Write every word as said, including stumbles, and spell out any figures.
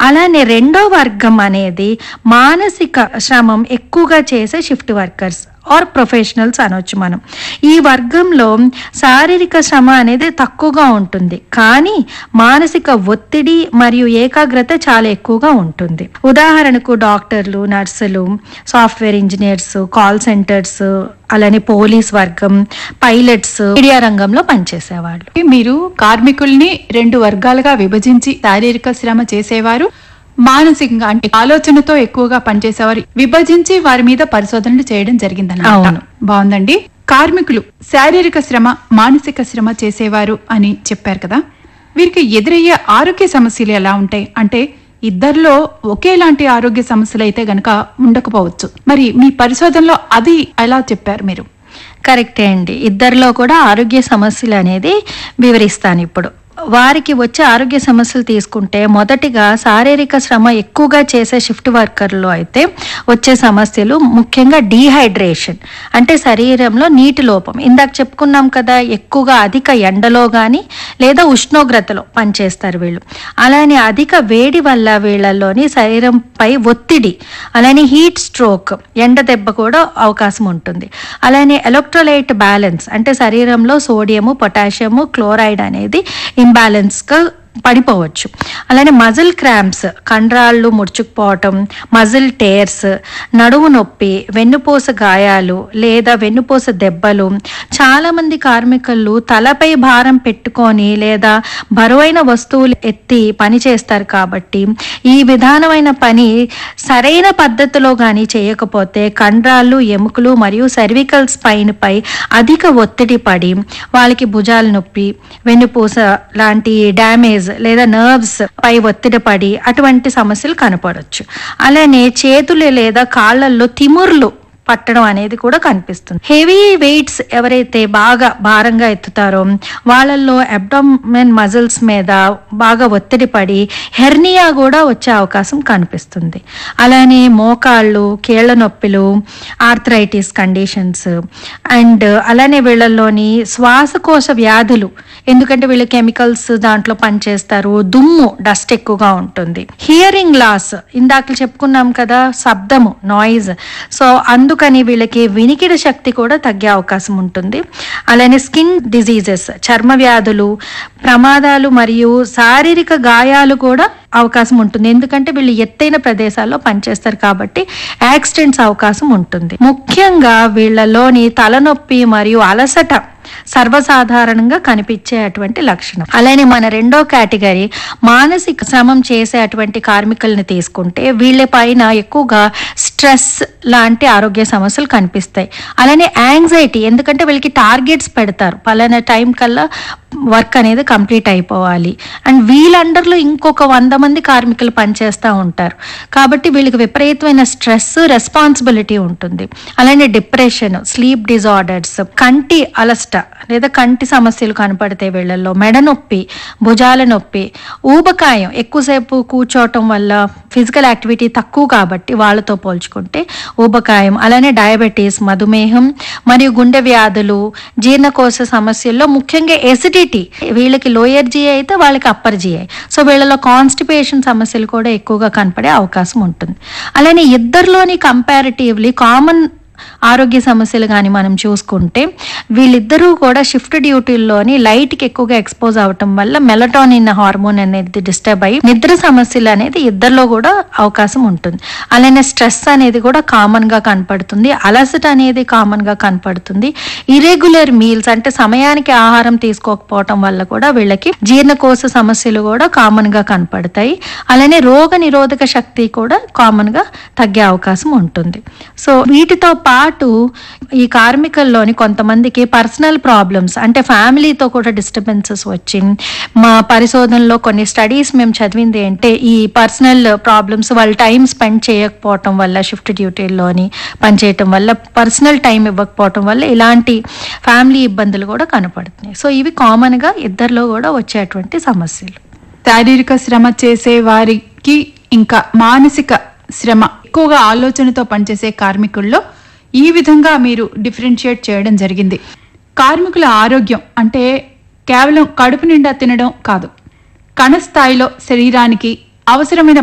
అలానే రెండో వర్గం అనేది మానసిక శ్రమం ఎక్కువగా చేసే షిఫ్ట్ వర్కర్స్ ఆర్ ప్రొఫెషనల్స్ అనొచ్చు మనం. ఈ వర్గంలో శారీరక శ్రమ అనేది తక్కువగా ఉంటుంది, కానీ మానసిక ఒత్తిడి మరియు ఏకాగ్రత చాలా ఎక్కువగా ఉంటుంది. ఉదాహరణకు డాక్టర్లు, నర్సులు, సాఫ్ట్వేర్ ఇంజనీర్స్, కాల్ సెంటర్స్, అలానే పోలీస్ వర్గం, పైలట్స్, మీడియా రంగంలో పనిచేసేవాళ్ళు. మీరు కార్మికుల్ని రెండు వర్గాలుగా విభజించి శారీరక శ్రమ చేసేవారు, మానసికంగా అంటే ఆలోచనతో ఎక్కువగా పనిచేసేవారు విభజించి వారి మీద పరిశోధనలు చేయడం జరిగిందన్నమాట. బాగుందండి. కార్మికులు శారీరక శ్రమ, మానసిక శ్రమ చేసేవారు అని చెప్పారు కదా, వీరికి ఎదురయ్యే ఆరోగ్య సమస్యలు ఎలా ఉంటాయి? అంటే ఇద్దరిలో ఒకేలాంటి ఆరోగ్య సమస్యలు అయితే గనక ఉండకపోవచ్చు. మరి మీ పరిశోధనలో అది ఎలా చెప్పారు మీరు? కరెక్టే అండి. ఇద్దరిలో కూడా ఆరోగ్య సమస్యలు అనేది వివరిస్తాను ఇప్పుడు. వారికి వచ్చే ఆరోగ్య సమస్యలు తీసుకుంటే మొదటిగా శారీరక శ్రమ ఎక్కువగా చేసే షిఫ్ట్ వర్కర్లో అయితే వచ్చే సమస్యలు ముఖ్యంగా డీహైడ్రేషన్, అంటే శరీరంలో నీటి లోపం. ఇందాక చెప్పుకున్నాం కదా, ఎక్కువగా అధిక ఎండలో కానీ లేదా ఉష్ణోగ్రతలో పనిచేస్తారు వీళ్ళు. అలానే అధిక వేడి వల్ల వీళ్ళలోని శరీరంపై ఒత్తిడి, అలానే హీట్ స్ట్రోక్, ఎండ దెబ్బ కూడా అవకాశం ఉంటుంది. అలానే ఎలక్ట్రోలైట్ బ్యాలెన్స్, అంటే శరీరంలో సోడియము, పొటాషియము, క్లోరైడ్ అనేది ఇంబ్యాలెన్స్గా పడిపోవచ్చు. అలానే మజిల్ క్రాంప్స్, కండరాళ్ళు ముడుచుకుపోవటం, మజిల్ టేర్స్, నడుము నొప్పి, వెన్నుపూస గాయాలు లేదా వెన్నుపూస దెబ్బలు. చాలామంది కార్మికులు తలపై భారం పెట్టుకొని లేదా బరువైన వస్తువులు ఎత్తి పని చేస్తారు కాబట్టి ఈ విధానమైన పని సరైన పద్ధతిలో కానీ చేయకపోతే కండరాళ్ళు, ఎముకలు మరియు సర్వికల్ స్పైన్ పై అధిక ఒత్తిడి పడి వాళ్ళకి భుజాల నొప్పి, వెన్నుపూస లాంటి డ్యామేజ్ లేదా నర్వ్స్ పై ఒత్తిడి పడి అటువంటి సమస్యలు కనపడవచ్చు. అలానే చేతులు లేదా కాళ్ళల్లో తిముర్లు పట్టడం అనేది కూడా కనిపిస్తుంది. హెవీ వెయిట్స్ ఎవరైతే బాగా భారంగా ఎత్తుతారో వాళ్ళల్లో అబ్డామెన్ మజిల్స్ మీద బాగా ఒత్తిడి పడి హెర్నియా కూడా వచ్చే అవకాశం కనిపిస్తుంది. అలానే మోకాళ్ళు, కీళ్ల నొప్పులు, ఆర్థరైటిస్ కండిషన్స్, అండ్ అలానే వీళ్ళల్లోని శ్వాసకోశ వ్యాధులు, ఎందుకంటే వీళ్ళు కెమికల్స్ దాంట్లో పనిచేస్తారు, దుమ్ము, డస్ట్ ఎక్కువగా ఉంటుంది. హియరింగ్ లాస్, ఇందాక చెప్పుకున్నాం కదా, శబ్దము, నాయిస్. సో అందుకని వీళ్ళకి వినికిడి శక్తి కూడా తగ్గే అవకాశం ఉంటుంది. అలానే స్కిన్ డిజీజెస్, చర్మ వ్యాధులు, ప్రమాదాలు మరియు శారీరక గాయాలు కూడా అవకాశం ఉంటుంది. ఎందుకంటే వీళ్ళు ఎత్తైన ప్రదేశాల్లో పనిచేస్తారు కాబట్టి యాక్సిడెంట్స్ అవకాశం ఉంటుంది. ముఖ్యంగా వీళ్ళలోని తలనొప్పి మరియు అలసట సర్వసాధారణంగా కనిపించే అటువంటి లక్షణం. అలానే మన రెండో కేటగిరీ మానసిక శ్రమం చేసే అటువంటి కార్మికుల్ని తీసుకుంటే వీళ్ళ పైన ఎక్కువగా స్ట్రెస్ లాంటి ఆరోగ్య సమస్యలు కనిపిస్తాయి. అలానే యాంగ్జైటీ, ఎందుకంటే వీళ్ళకి టార్గెట్స్ పెడతారు, పలానా టైం కల్లా వర్క్ అనేది కంప్లీట్ అయిపోవాలి. అండ్ వీళ్ళ అండర్లో ఇంకొక వంద మంది కార్మికులు పనిచేస్తూ ఉంటారు కాబట్టి వీళ్ళకి విపరీతమైన స్ట్రెస్, రెస్పాన్సిబిలిటీ ఉంటుంది. అలానే డిప్రెషన్, స్లీప్ డిజార్డర్స్, కంటి అలస్ట లేదా కంటి సమస్యలు కనపడితే వీళ్ళల్లో, మెడ నొప్పి, భుజాల నొప్పి, ఊబకాయం, ఎక్కువసేపు కూర్చోవటం వల్ల ఫిజికల్ యాక్టివిటీ తక్కువ కాబట్టి వాళ్ళతో పోల్చుకుంటే ఊబకాయం. అలానే డయాబెటీస్, మధుమేహం మరియు గుండె వ్యాధులు, జీర్ణకోశ సమస్యల్లో ముఖ్యంగా ఎసిడిటీ, వీళ్ళకి లోయర్ జిఐ అయితే వాళ్ళకి అప్పర్ జిఐ. సో వీళ్ళలో కాన్స్టిపేషన్ సమస్యలు కూడా ఎక్కువగా కనపడే అవకాశం ఉంటుంది. అలానే ఇద్దరిలోని కంపారిటివ్లీ కామన్ ఆరోగ్య సమస్యలు కానీ మనం చూసుకుంటే వీళ్ళిద్దరూ కూడా షిఫ్ట్ డ్యూటీల్లోని లైట్కి ఎక్కువగా ఎక్స్పోజ్ అవటం వల్ల మెలటోనిన్ హార్మోన్ అనేది డిస్టర్బ్ అయ్యి నిద్ర సమస్యలు అనేది ఇద్దరిలో కూడా అవకాశం ఉంటుంది. అలానే స్ట్రెస్ అనేది కూడా కామన్ గా కనపడుతుంది, అలసట అనేది కామన్ గా కనపడుతుంది. ఇరెగ్యులర్ మీల్స్, అంటే సమయానికి ఆహారం తీసుకోకపోవటం వల్ల కూడా వీళ్ళకి జీర్ణకోశ సమస్యలు కూడా కామన్ గా కనపడతాయి. అలానే రోగ నిరోధక శక్తి కూడా కామన్ గా తగ్గే అవకాశం ఉంటుంది. సో వీటితో పాటు ఈ కార్మికుల్లోని కొంతమందికి పర్సనల్ ప్రాబ్లమ్స్, అంటే ఫ్యామిలీతో కూడా డిస్టర్బెన్సెస్ వచ్చి, మా పరిశోధనలో కొన్ని స్టడీస్ మేము చదివింది అంటే ఈ పర్సనల్ ప్రాబ్లమ్స్ వాళ్ళు టైం స్పెండ్ చేయకపోవటం వల్ల, షిఫ్ట్ డ్యూటీల్లోని పనిచేయటం వల్ల పర్సనల్ టైం ఇవ్వకపోవటం వల్ల ఇలాంటి ఫ్యామిలీ ఇబ్బందులు కూడా కనపడుతున్నాయి. సో ఇవి కామన్గా ఇద్దరిలో కూడా వచ్చేటువంటి సమస్యలు. శారీరక శ్రమ చేసే వారికి ఇంకా మానసిక శ్రమ ఎక్కువగా ఆలోచనతో పనిచేసే కార్మికుల్లో ఈ విధంగా మీరు డిఫరెన్షియేట్ చేయడం జరిగింది. కార్మికుల ఆరోగ్యం అంటే కేవలం కడుపు నిండా తినడం కాదు, కణ స్థాయిలో శరీరానికి అవసరమైన